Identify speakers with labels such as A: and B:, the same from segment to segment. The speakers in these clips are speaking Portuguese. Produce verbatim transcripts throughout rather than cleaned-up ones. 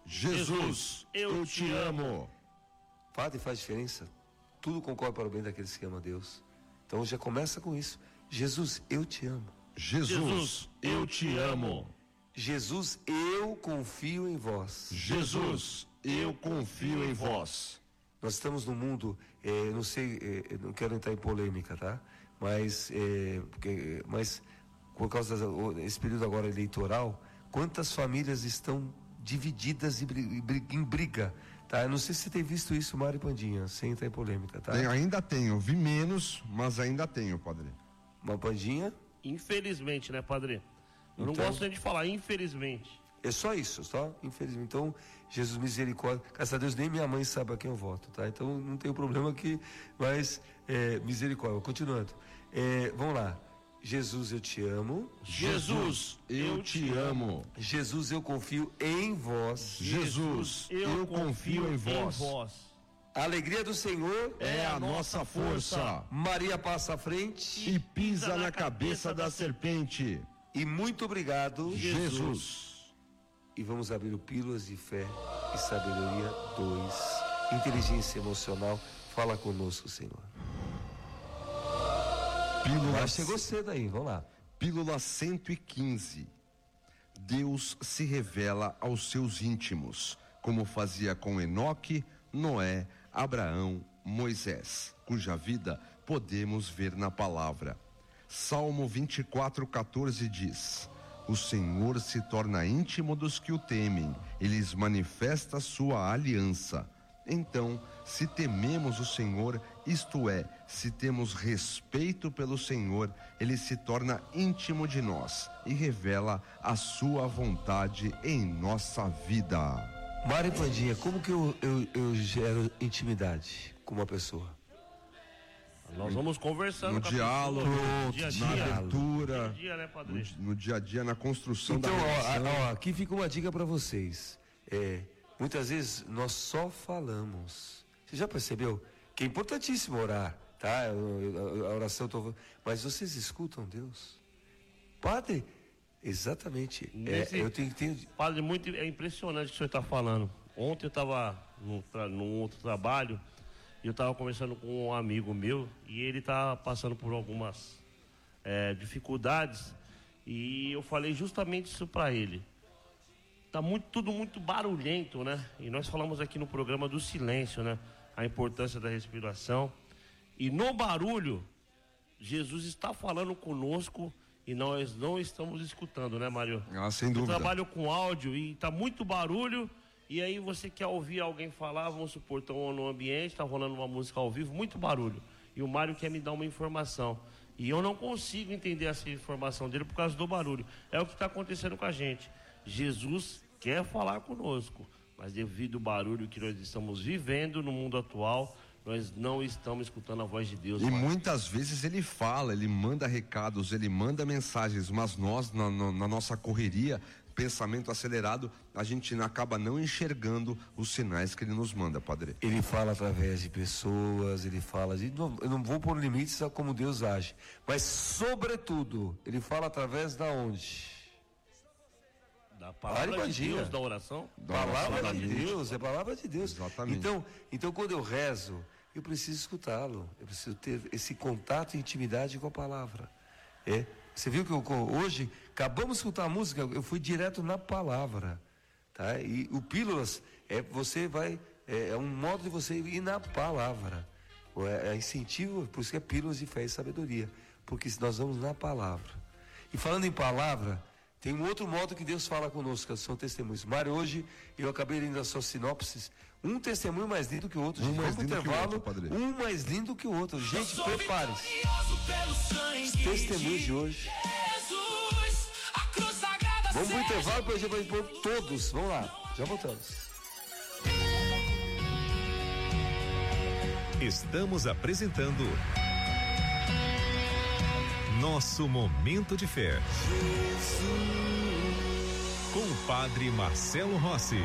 A: Jesus, eu, eu te amo. amo.
B: Padre, faz diferença. Tudo concorre para o bem daqueles que amam a Deus. Então já começa com isso. Jesus, eu te amo.
A: Jesus, eu te amo.
B: Jesus, eu confio em vós.
A: Jesus, eu confio em vós.
B: Nós estamos num mundo, é, não sei, é, não quero entrar em polêmica, tá? Mas, é, porque, mas por causa desse período agora eleitoral, quantas famílias estão divididas e em briga, tá? Eu não sei se você tem visto isso, Mário Pandinha, sem entrar em polêmica, tá?
A: Tem, ainda tenho, vi menos, mas ainda tenho, padre.
B: Uma Pandinha?
C: Infelizmente, né, padre? Eu então, não gosto nem de falar, infelizmente.
B: É só isso, só? Infelizmente. Então, Jesus misericórdia. Graças a Deus, nem minha mãe sabe a quem eu voto, tá? Então, não tem problema aqui, mas é, misericórdia. Continuando. É, vamos lá. Jesus, eu te amo.
A: Jesus, eu te amo.
B: Jesus, eu confio em vós.
A: Jesus, eu confio em vós.
B: A alegria do Senhor
A: é a nossa força.
B: Maria passa à frente
A: e pisa na cabeça da serpente.
B: E muito obrigado,
A: Jesus.
B: E vamos abrir o Pílulas de Fé e Sabedoria dois. Inteligência emocional. Fala conosco, Senhor. Pílula. Ah, chegou cedo aí, vamos lá.
A: Pílula cento e quinze. Deus se revela aos seus íntimos, como fazia com Enoque, Noé, Abraão, Moisés, cuja vida podemos ver na palavra. Salmo vinte e quatro, quatorze diz: o Senhor se torna íntimo dos que o temem, ele lhes manifesta sua aliança. Então, se tememos o Senhor, isto é, se temos respeito pelo Senhor, ele se torna íntimo de nós e revela a sua vontade em nossa vida.
B: Mário Pandinha, como que eu, eu, eu gero intimidade com uma pessoa?
C: Nós vamos conversando
A: no
C: com
A: diálogo,
C: no dia a dia,
A: na abertura,
C: no dia, dia, né, padre?
A: No, no dia a dia, na construção
B: então,
A: da relação.
B: Então, ó, ó, aqui fica uma dica para vocês. É, muitas vezes nós só falamos. Você já percebeu que é importantíssimo orar, tá? A oração, tô... mas vocês escutam Deus? Padre, exatamente.
C: Nesse,
B: é, eu tenho, tenho...
C: Padre, muito é impressionante o que o senhor está falando. Ontem eu estava num, num outro trabalho. Eu estava conversando com um amigo meu e ele está passando por algumas é, dificuldades e eu falei justamente isso para ele. Tá muito, tudo muito barulhento, né? E nós falamos aqui no programa do silêncio, né? A importância da respiração. E no barulho, Jesus está falando conosco e nós não estamos escutando, né, Mário?
A: Ah, sem dúvida.
C: Eu trabalho com áudio e tá muito barulho. E aí você quer ouvir alguém falar, vamos supor, estão no ambiente, está rolando uma música ao vivo, muito barulho. E o Mário quer me dar uma informação. E eu não consigo entender essa informação dele por causa do barulho. É o que está acontecendo com a gente. Jesus quer falar conosco, mas devido ao barulho que nós estamos vivendo no mundo atual, nós não estamos escutando a voz de Deus.
A: E
C: Mário.
A: Muitas vezes ele fala, ele manda recados, ele manda mensagens, mas nós, na, na nossa correria, pensamento acelerado, a gente acaba não enxergando os sinais que ele nos manda, padre.
B: Ele fala através de pessoas, ele fala de, não, eu não vou pôr limites a como Deus age, mas sobretudo, ele fala através da onde?
C: Da palavra de Deus, da oração.
B: Da palavra de Deus, é a palavra de Deus.
A: Exatamente.
B: Então, então quando eu rezo, eu preciso escutá-lo, eu preciso ter esse contato e intimidade com a palavra. É, você viu que eu, hoje acabamos de escutar a música, eu fui direto na palavra, tá? E o Pílulas é você vai é, é um modo de você ir na palavra. É, é incentivo, por isso que é Pílulas de Fé e Sabedoria, porque nós vamos na palavra. E falando em palavra, tem um outro modo que Deus fala conosco, que são testemunhos. Mário, hoje eu acabei lendo as suas sinopses, um testemunho mais lindo que o outro.
A: Um
B: gente,
A: mais lindo que o outro, padre.
B: Um mais lindo que o outro. Gente, prepare-se. Os testemunhos de hoje. Vamos pro intervalo para a gente pôr todos. Vamos lá, já voltamos.
D: Estamos apresentando Nosso Momento de Fé. Com o Padre Marcelo Rossi.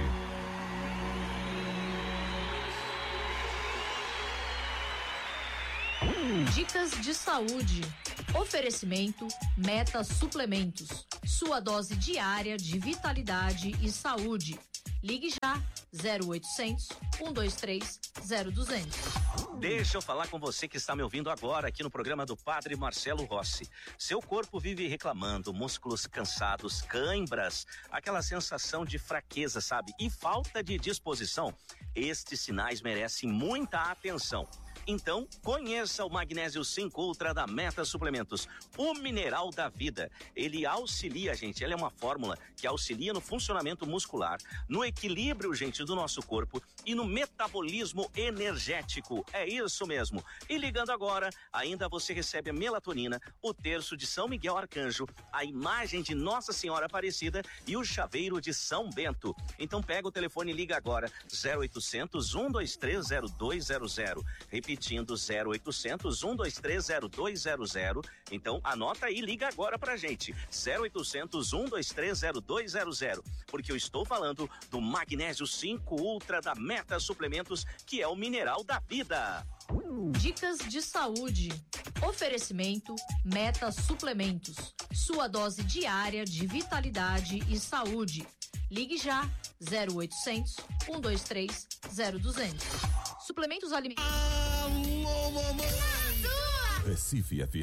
E: Dicas de saúde. Oferecimento Meta Suplementos. Sua dose diária de vitalidade e saúde. Ligue já zero oitocentos, cento e vinte e três, zero duzentos.
F: Deixa eu falar com você que está me ouvindo agora aqui no programa do Padre Marcelo Rossi. Seu corpo vive reclamando, músculos cansados, cãibras, aquela sensação de fraqueza, sabe? E falta de disposição. Estes sinais merecem muita atenção. Então, conheça o Magnésio cinco Ultra da Meta Suplementos, o mineral da vida. Ele auxilia, gente, ele é uma fórmula que auxilia no funcionamento muscular, no equilíbrio, gente, do nosso corpo e no metabolismo energético. É isso mesmo. E ligando agora, ainda você recebe a melatonina, o terço de São Miguel Arcanjo, a imagem de Nossa Senhora Aparecida e o chaveiro de São Bento. Então pega o telefone e liga agora, zero oitocentos, cento e vinte e três, zero dois zero zero. Repetindo, zero oitocentos, cento e vinte e três, zero dois zero zero. Então anota aí, liga agora pra gente, zero oitocentos, cento e vinte e três, zero dois zero zero, porque eu estou falando do Magnésio cinco Ultra da Meta Suplementos, que é o mineral da vida.
E: Dicas de saúde. Oferecimento Meta Suplementos. Sua dose diária de vitalidade e saúde. Ligue já zero oitocentos, cento e vinte e três, zero duzentos. Suplementos alimentares.
G: Alô, mamãe!
H: Recife F M.